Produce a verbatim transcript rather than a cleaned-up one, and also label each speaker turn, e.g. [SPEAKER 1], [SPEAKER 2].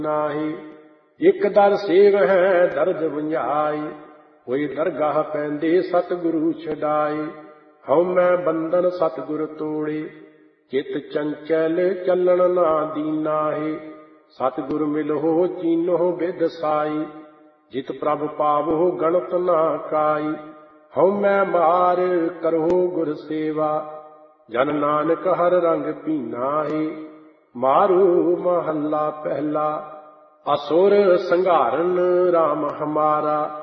[SPEAKER 1] ਨਾਹੀ। ਇੱਕ ਦਰ ਸੇਵ ਹੈ ਦਰਦ ਵੰਝਾਈ, ਹੋਈ ਦਰਗਾਹ ਪੈਂਦੇ ਸਤਿਗੁਰੂ ਛਡਾਏ। ਹਉ ਮੈਂ ਬੰਧਨ ਸਤਿਗੁਰ ਤੋੜੇ, ਚਿਤ ਚੰਚਲ ਚੱਲਣ ਨਾ ਦੀਨਾਹੀ। ਸਤਿਗੁਰ ਮਿਲਹੁ ਚੀਨਹੁ ਬਿਧ ਸਾਈ, ਜਿਤ ਪ੍ਰਭ ਪਾਵਹੁ ਗਣਤ ਨਾ ਕਾਈ। ਹਉ ਮੈਂ ਮਾਰ ਕਰਹੁ ਗੁਰ ਸੇਵਾ, ਜਨ ਨਾਨਕ ਹਰ ਰੰਗ ਪੀਨਾਹੀ। ਮਾਰੂ ਮਹੱਲਾ ਪਹਿਲਾ। ਅਸੁਰ ਸੰਘਾਰਨ ਰਾਮ ਹਮਾਰਾ,